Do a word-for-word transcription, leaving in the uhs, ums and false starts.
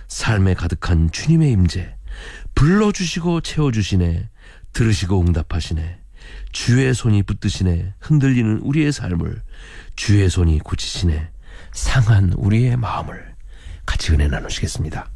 삶에 가득한 주님의 임재, 불러주시고 채워주시네, 들으시고 응답하시네, 주의 손이 붙드시네, 흔들리는 우리의 삶을 주의 손이 고치시네, 상한 우리의 마음을 같이 은혜 나누시겠습니다.